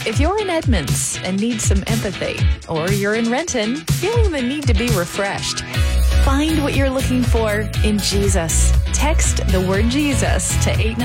If you're in Edmonds and need some empathy, or you're in Renton feeling the need to be refreshed, find what you're looking for in Jesus. Text the word Jesus to 898